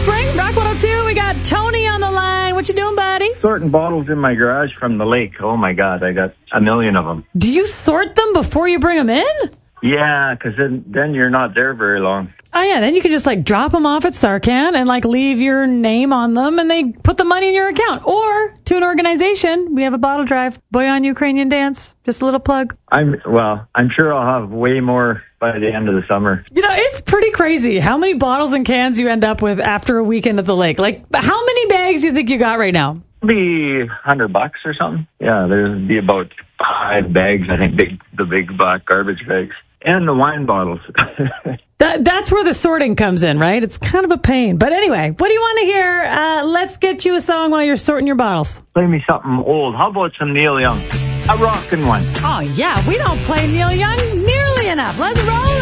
Spring, Rock 102. We got Tony on the line. What you doing, buddy? Sorting bottles in my garage from the lake. Oh, my God. I got a million of them. Do you sort them before you bring them in? Yeah, because then you're not there very long. Oh, yeah. Then you can just, drop them off at Sarcan and, leave your name on them, and they put the money in your account. Or to an organization. We have a bottle drive. Boyan Ukrainian Dance. Just a little plug. I'm sure I'll have way more by the end of the summer. It's pretty crazy how many bottles and cans you end up with after a weekend at the lake. How many bags do you think you got right now? Be $100 or something. Yeah, there'd be about 5 bags, I think, the big black garbage bags. And the wine bottles. That's where the sorting comes in, right? It's kind of a pain. But anyway, what do you want to hear? Let's get you a song while you're sorting your bottles. Play me something old. How about some Neil Young? A rockin' one. Oh, yeah. We don't play Neil Young nearly enough. Let's roll.